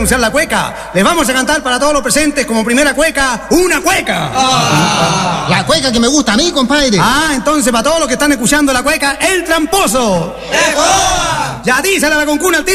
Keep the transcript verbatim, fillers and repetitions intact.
anunciar la cueca. Les vamos a cantar para todos los presentes como primera cueca, una cueca. Ah. La cueca que me gusta a mí, compadre. Ah, entonces para todos los que están escuchando la cueca, el tramposo. ¡De joda! Ya dísela a la concuna al tiro.